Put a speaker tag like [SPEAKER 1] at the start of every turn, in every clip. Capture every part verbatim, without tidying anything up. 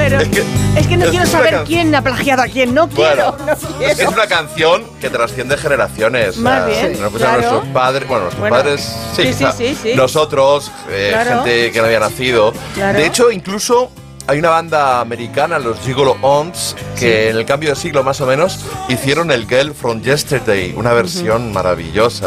[SPEAKER 1] Pero
[SPEAKER 2] es que,
[SPEAKER 1] es que no
[SPEAKER 2] es
[SPEAKER 1] quiero
[SPEAKER 2] una
[SPEAKER 1] saber
[SPEAKER 2] can-
[SPEAKER 1] quién ha plagiado a quién. No quiero,
[SPEAKER 2] Bueno,
[SPEAKER 1] no quiero.
[SPEAKER 2] es que es una canción que trasciende generaciones.
[SPEAKER 1] Más
[SPEAKER 2] o sea,
[SPEAKER 1] bien,
[SPEAKER 2] nos escuchan
[SPEAKER 1] claro.
[SPEAKER 2] nuestros padres, bueno, nuestros
[SPEAKER 1] Bueno,
[SPEAKER 2] padres, sí,
[SPEAKER 1] sí, sí,
[SPEAKER 2] quizá.
[SPEAKER 1] sí, sí.
[SPEAKER 2] Nosotros, eh,
[SPEAKER 1] Claro.
[SPEAKER 2] gente que no había nacido.
[SPEAKER 1] Claro.
[SPEAKER 2] De hecho, incluso hay una banda americana, los Gigolo Ons, que en el cambio de siglo más o menos hicieron el Girl from Yesterday, una versión uh-huh. maravillosa.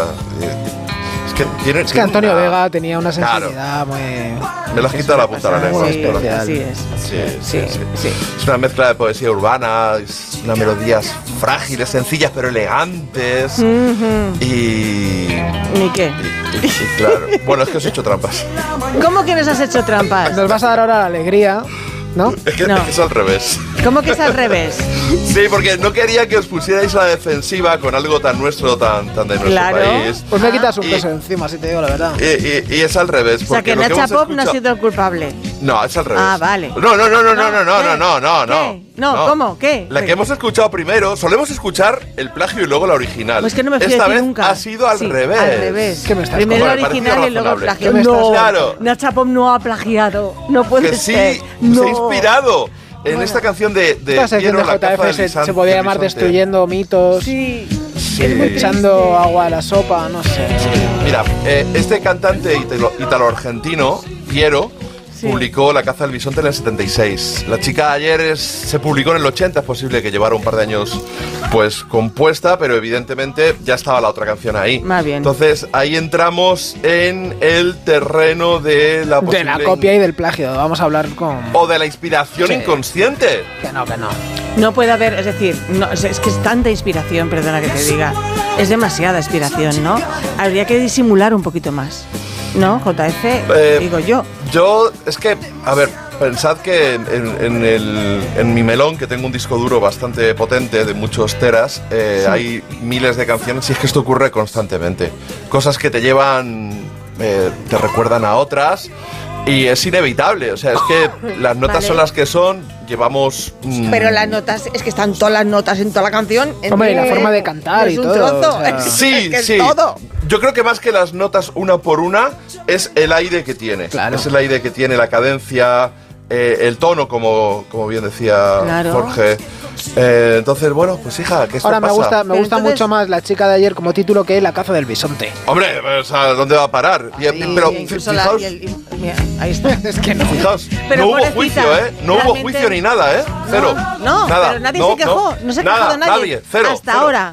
[SPEAKER 2] Es que, tiene,
[SPEAKER 3] es que Antonio una... Vega tenía una sensibilidad
[SPEAKER 2] claro.
[SPEAKER 3] muy...
[SPEAKER 2] Me lo has quitado la punta de la lengua.
[SPEAKER 1] Sí,
[SPEAKER 3] especial.
[SPEAKER 1] así es.
[SPEAKER 2] Sí, sí, sí,
[SPEAKER 1] sí.
[SPEAKER 2] Es una mezcla de poesía urbana, es unas melodías frágiles, sencillas pero elegantes.
[SPEAKER 1] Uh-huh.
[SPEAKER 2] Y...
[SPEAKER 1] ¿Y qué?
[SPEAKER 2] Y, y, y claro. Bueno, es que os he hecho trampas.
[SPEAKER 1] ¿Cómo que nos has hecho trampas?
[SPEAKER 3] Nos vas a dar ahora la alegría, ¿no?
[SPEAKER 2] Es que,
[SPEAKER 1] no.
[SPEAKER 2] es, que es al revés.
[SPEAKER 1] ¿Cómo que es al revés?
[SPEAKER 2] Sí, porque no quería que os pusierais a la defensiva con algo tan nuestro, tan, tan de nuestro
[SPEAKER 1] claro.
[SPEAKER 2] país.
[SPEAKER 3] Pues me quitas un
[SPEAKER 2] y,
[SPEAKER 3] peso encima, si te digo la verdad.
[SPEAKER 2] Y, y, y es al revés.
[SPEAKER 1] O sea, que Nacha Pop no ha sido el culpable.
[SPEAKER 2] No, es al revés.
[SPEAKER 1] Ah, vale.
[SPEAKER 2] No, no, no, no, no, no, no, no, no, no, no.
[SPEAKER 1] No, no, ¿cómo? ¿Qué?
[SPEAKER 2] La que hemos escuchado primero, solemos escuchar el plagio y luego la original.
[SPEAKER 1] Pues que no me fío
[SPEAKER 2] Esta
[SPEAKER 1] de ti
[SPEAKER 2] vez
[SPEAKER 1] nunca.
[SPEAKER 2] ha sido al
[SPEAKER 1] sí,
[SPEAKER 2] revés.
[SPEAKER 1] Al revés.
[SPEAKER 3] ¿Qué me estás
[SPEAKER 1] Primero la
[SPEAKER 2] contando?
[SPEAKER 1] original y luego el plagio.
[SPEAKER 3] ¿Qué me
[SPEAKER 1] No,
[SPEAKER 2] Claro.
[SPEAKER 1] Nacha Pop no ha plagiado. No puede
[SPEAKER 2] Que
[SPEAKER 1] ser.
[SPEAKER 2] sí,
[SPEAKER 1] no.
[SPEAKER 2] se ha inspirado en
[SPEAKER 1] Bueno.
[SPEAKER 2] esta canción de, de
[SPEAKER 3] Esta sección de
[SPEAKER 2] Piero, la
[SPEAKER 3] J
[SPEAKER 2] caza
[SPEAKER 3] F
[SPEAKER 2] del
[SPEAKER 3] se,
[SPEAKER 2] bisonte,
[SPEAKER 3] se podría
[SPEAKER 2] del
[SPEAKER 3] llamar
[SPEAKER 2] bisonte.
[SPEAKER 3] destruyendo mitos,
[SPEAKER 1] Sí.
[SPEAKER 2] Sí.
[SPEAKER 3] echando agua a la sopa, no sé.
[SPEAKER 2] Mira, eh, este cantante italo- italo-argentino, Piero,
[SPEAKER 1] Sí.
[SPEAKER 2] publicó La caza del bisonte en el setenta y seis. La chica de ayer es- se publicó en el ochenta, es posible que llevara un par de años pues compuesta, pero evidentemente ya estaba la otra canción ahí.
[SPEAKER 1] Más bien.
[SPEAKER 2] Entonces ahí entramos en el terreno de la
[SPEAKER 3] De
[SPEAKER 2] posible
[SPEAKER 3] la copia y del plagio, vamos a hablar con...
[SPEAKER 2] o de la inspiración
[SPEAKER 3] Sí.
[SPEAKER 2] inconsciente.
[SPEAKER 3] Que no, que no.
[SPEAKER 1] No puede haber, es decir, no, es, es que es tanta inspiración, perdona que te diga. Es demasiada inspiración, ¿no? Habría que disimular un poquito más. ¿No, J F?
[SPEAKER 2] Eh,
[SPEAKER 1] digo yo.
[SPEAKER 2] Yo, es que, a ver, pensad que en, en el, en mi melón, que tengo un disco duro bastante potente, de muchos teras, eh,
[SPEAKER 1] Sí.
[SPEAKER 2] hay miles de canciones y es que esto ocurre constantemente. Cosas que te llevan, eh, te recuerdan a otras y es inevitable. O sea, es que las notas
[SPEAKER 1] Vale.
[SPEAKER 2] son las que son, llevamos... mm,
[SPEAKER 1] Pero las notas, es que están todas las notas en toda la canción.
[SPEAKER 3] Hombre, y la
[SPEAKER 1] Eh,
[SPEAKER 3] forma de cantar
[SPEAKER 1] es
[SPEAKER 3] y
[SPEAKER 1] un
[SPEAKER 3] todo,
[SPEAKER 1] trozo.
[SPEAKER 3] o sea.
[SPEAKER 2] Sí,
[SPEAKER 1] es que es
[SPEAKER 2] sí.
[SPEAKER 1] todo.
[SPEAKER 2] Yo creo que más que las notas una por una es el aire que tiene.
[SPEAKER 3] Claro.
[SPEAKER 2] Es el aire que tiene, la cadencia, eh, el tono, como, como bien decía
[SPEAKER 1] Claro.
[SPEAKER 2] Jorge. Eh, entonces, bueno, pues hija, que esto
[SPEAKER 3] Ahora me
[SPEAKER 2] pasa.
[SPEAKER 3] gusta, me
[SPEAKER 1] Pero
[SPEAKER 3] gusta
[SPEAKER 1] entonces-
[SPEAKER 3] mucho más La chica de ayer como título que La caza del bisonte.
[SPEAKER 2] Hombre, o sea, ¿dónde va a parar? Y-
[SPEAKER 1] Sí,
[SPEAKER 2] pero
[SPEAKER 1] y
[SPEAKER 2] fi-
[SPEAKER 1] incluso la-
[SPEAKER 2] fijaos,
[SPEAKER 1] y el- y- mira, ahí está.
[SPEAKER 3] Es que no.
[SPEAKER 2] fijaos,
[SPEAKER 1] Pero
[SPEAKER 2] no hubo
[SPEAKER 1] pobrecita,
[SPEAKER 2] juicio, ¿eh? No hubo
[SPEAKER 1] realmente-
[SPEAKER 2] juicio ni nada, ¿eh? Cero.
[SPEAKER 1] No,
[SPEAKER 2] nada.
[SPEAKER 1] pero nadie
[SPEAKER 2] No,
[SPEAKER 1] se quejó. No, se ha
[SPEAKER 2] nada,
[SPEAKER 1] quejado nadie.
[SPEAKER 2] nadie. Cero.
[SPEAKER 1] Hasta
[SPEAKER 2] cero.
[SPEAKER 1] ahora.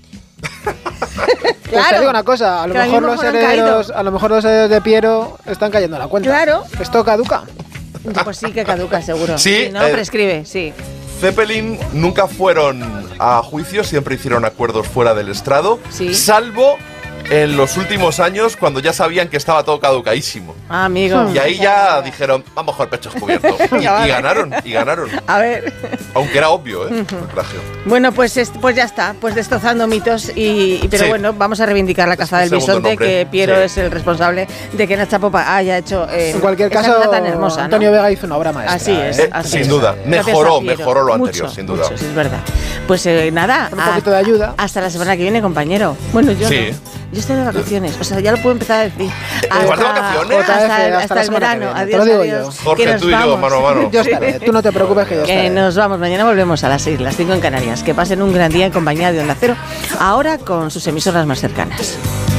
[SPEAKER 3] Pues te
[SPEAKER 1] Claro.
[SPEAKER 3] digo una cosa, a lo
[SPEAKER 1] Que ahora
[SPEAKER 3] mejor
[SPEAKER 1] mismo
[SPEAKER 3] los
[SPEAKER 1] han
[SPEAKER 3] herederos,
[SPEAKER 1] caído.
[SPEAKER 3] a lo mejor los herederos de Piero están cayendo a la cuenta.
[SPEAKER 1] Claro.
[SPEAKER 3] Esto caduca.
[SPEAKER 1] Pues sí que caduca, seguro.
[SPEAKER 2] Sí,
[SPEAKER 1] no,
[SPEAKER 2] eh,
[SPEAKER 1] prescribe, sí.
[SPEAKER 2] Zeppelin nunca fueron a juicio, siempre hicieron acuerdos fuera del estrado,
[SPEAKER 1] Sí.
[SPEAKER 2] salvo en los últimos años cuando ya sabían que estaba todo caducaísimo.
[SPEAKER 1] Ah, amigo.
[SPEAKER 2] Y ahí ya dijeron, vamos con el pecho descubierto. Y, y
[SPEAKER 1] Vale.
[SPEAKER 2] ganaron, y ganaron.
[SPEAKER 1] A ver.
[SPEAKER 2] Aunque era obvio, ¿eh? El plagio.
[SPEAKER 1] Bueno, pues, es- pues ya está, pues destrozando mitos y, y- pero
[SPEAKER 2] Sí.
[SPEAKER 1] bueno, vamos a reivindicar la caza
[SPEAKER 2] Es
[SPEAKER 1] del
[SPEAKER 2] mi segundo
[SPEAKER 1] bisonte,
[SPEAKER 2] nombre.
[SPEAKER 1] que Piero
[SPEAKER 2] Sí.
[SPEAKER 1] es el responsable de que Nacha Popa haya hecho eh,
[SPEAKER 3] En cualquier
[SPEAKER 1] esa
[SPEAKER 3] caso,
[SPEAKER 1] nota tan hermosa, ¿no?
[SPEAKER 3] Antonio Vega hizo una obra maestra.
[SPEAKER 1] Así es,
[SPEAKER 3] ¿eh?
[SPEAKER 1] así
[SPEAKER 2] sin
[SPEAKER 1] es.
[SPEAKER 2] duda.
[SPEAKER 1] Gracias
[SPEAKER 2] Mejoró,
[SPEAKER 1] a Piero.
[SPEAKER 2] mejoró lo
[SPEAKER 1] Mucho,
[SPEAKER 2] anterior, sin duda.
[SPEAKER 1] mucho, sí, es verdad. Pues eh, nada,
[SPEAKER 3] Con un poquito de ayuda.
[SPEAKER 1] hasta la semana que viene, compañero. Bueno, yo
[SPEAKER 2] Sí.
[SPEAKER 1] no. Yo estoy de vacaciones, o sea, ya lo puedo empezar a decir.
[SPEAKER 2] ¿Igual de vacaciones?
[SPEAKER 1] Hasta,
[SPEAKER 3] J F,
[SPEAKER 1] hasta
[SPEAKER 3] hasta la
[SPEAKER 1] el
[SPEAKER 3] semana que
[SPEAKER 1] verano.
[SPEAKER 3] viene, te
[SPEAKER 1] Adiós,
[SPEAKER 3] lo digo
[SPEAKER 1] adiós.
[SPEAKER 3] yo.
[SPEAKER 2] Jorge,
[SPEAKER 1] Que nos
[SPEAKER 2] tú y yo,
[SPEAKER 1] vamos.
[SPEAKER 2] mano a mano.
[SPEAKER 3] Yo estaré, tú no te preocupes que yo
[SPEAKER 1] Que
[SPEAKER 3] estaré.
[SPEAKER 1] nos vamos, mañana volvemos a las seis, las cinco en Canarias. Que pasen un gran día en compañía de Onda Cero, ahora con sus emisoras más cercanas.